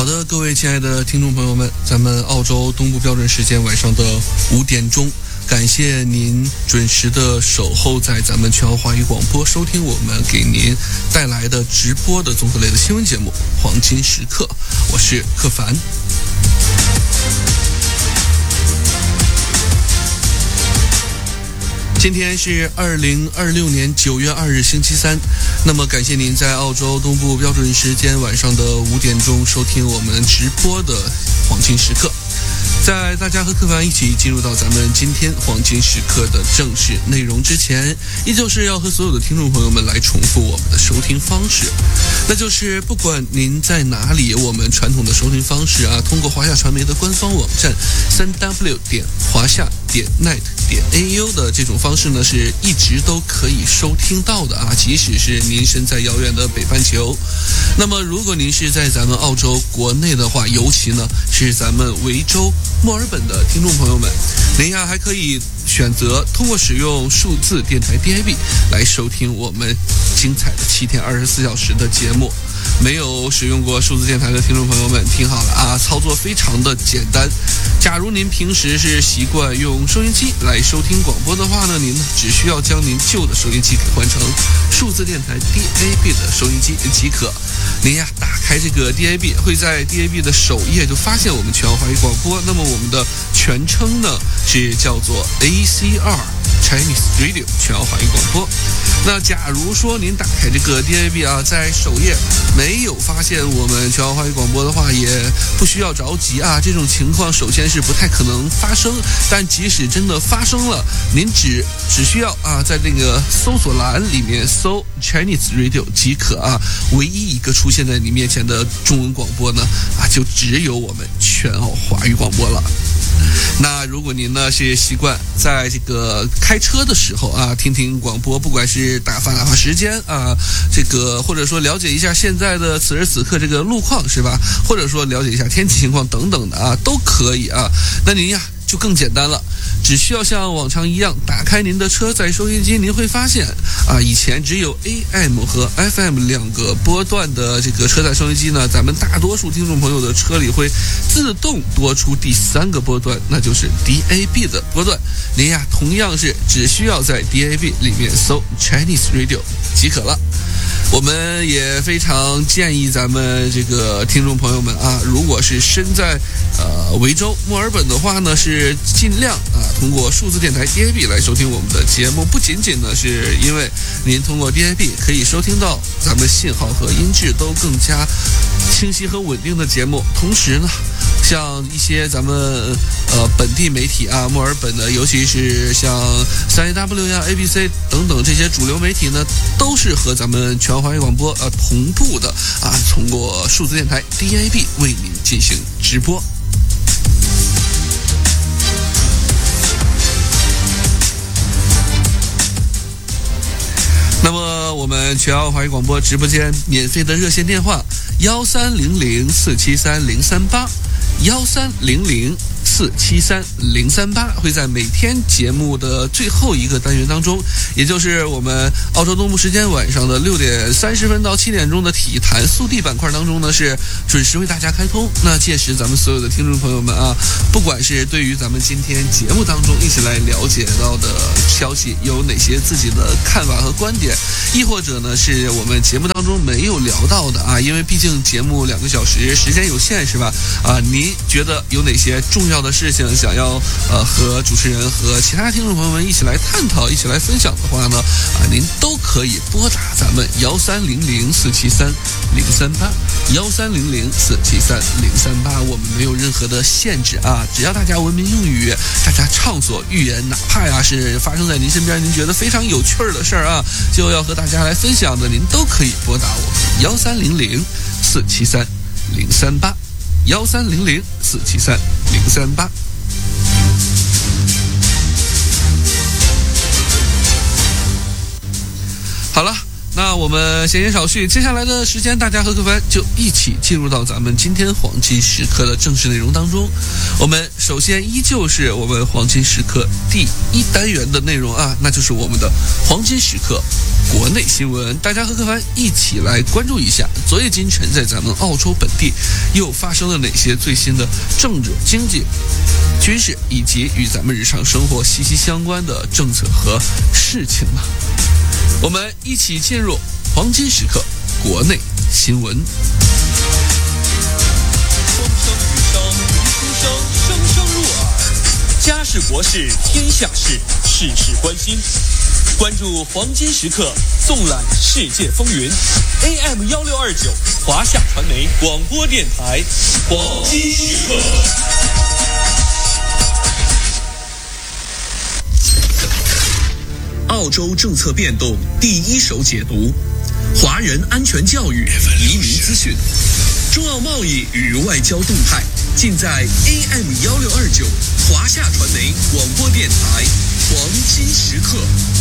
好的，各位亲爱的听众朋友们，咱们澳洲东部标准时间晚上的5点钟，感谢您准时的守候在咱们全澳华语广播，收听我们给您带来的直播的综合类的新闻节目《黄金时刻》，我是柯凡。今天是2026年9月2日星期三，那么感谢您在澳洲东部标准时间晚上的5点钟收听我们直播的黄金时刻。在大家和柯凡一起进入到咱们今天黄金时刻的正式内容之前，依旧是要和所有的听众朋友们来重复我们的收听方式，那就是不管您在哪里，我们传统的收听方式通过华夏传媒的官方网站 3w 华夏net au 的这种方式呢，是一直都可以收听到的即使是您身在遥远的北半球。那么如果您是在咱们澳洲国内的话，尤其呢是咱们维州墨尔本的听众朋友们，您还可以选择通过使用数字电台 DAB 来收听我们精彩的7天24小时的节目。没有使用过数字电台的听众朋友们，听好了操作非常的简单。假如您平时是习惯用收音机来收听广播的话呢，您只需要将您旧的收音机给换成数字电台 DAB 的收音机即可。您打开这个 DAB， 会在 DAB 的首页就发现我们全澳华语广播。那么我们的全称呢是叫做 ACR Chinese Radio 全澳华语广播。那假如说您打开这个 DAB 在首页没有发现我们全澳华语广播的话，也不需要着急这种情况首先是不太可能发生，但即使真的发生了，您只需要在那个搜索栏里面搜 Chinese Radio 即可唯一一个出现在你面前的中文广播呢就只有我们全澳华语广播了。那如果您呢是习惯在这个开车的时候听听广播，不管是打发时间这个或者说了解一下现在的此时此刻这个路况是吧，或者说了解一下天气情况等等的都可以那您就更简单了，只需要像往常一样打开您的车载收音机，您会发现以前只有 AM 和 FM 两个波段的这个车载收音机呢，咱们大多数听众朋友的车里会自动多出第3个波段，那就是 DAB 的波段。您同样是只需要在 DAB 里面搜 Chinese Radio 即可了。我们也非常建议咱们这个听众朋友们如果是身在维州墨尔本的话呢，是尽量通过数字电台 DAB 来收听我们的节目。不仅仅呢是因为您通过 DAB 可以收听到咱们信号和音质都更加清晰和稳定的节目，同时呢像一些咱们本地媒体墨尔本的，尤其是像 3AW ABC 等等这些主流媒体呢，都是和咱们全澳华语广播同步的通过数字电台 DAB 为您进行直播。那么我们全澳华语广播直播间免费的热线电话1300473038，1300473038会在每天节目的最后一个单元当中，也就是我们澳洲东部时间晚上的6点30分到7点钟的体坛速递板块当中呢，是准时为大家开通。那届时咱们所有的听众朋友们不管是对于咱们今天节目当中一起来了解到的消息有哪些自己的看法和观点，亦或者呢是我们节目当中没有聊到的因为毕竟节目2个小时时间有限是吧您觉得有哪些重要的事情想要和主持人和其他听众朋友们一起来探讨一起来分享的话呢您都可以拨打咱们1300473038，1300473038，我们没有任何的限制只要大家文明用语，大家畅所欲言，哪怕是发生在您身边您觉得非常有趣的事儿就要和大家来分享的，您都可以拨打我们1300473038，1300473038。好了，那那我们闲言少叙，接下来的时间，大家和各位就一起进入到咱们今天黄金时刻的正式内容当中。我们首先依旧是我们黄金时刻第1单元的内容啊，那就是我们的黄金时刻国内新闻。大家和各位一起来关注一下，昨夜今晨在咱们澳洲本地又发生了哪些最新的政治、经济、军事以及与咱们日常生活息息相关的政策和事情呢？我们一起进入黄金时刻国内新闻。 风声雨声鱼出声，声声入耳。家事国事天下事，事事关心。关注黄金时刻，纵览世界风云。AM 1629，华夏传媒广播电台，黄金时刻。澳洲政策变动第一手解读，华人安全教育、移民资讯，中澳贸易与外交动态，尽在 AM 1629华夏传媒广播电台黄金时刻。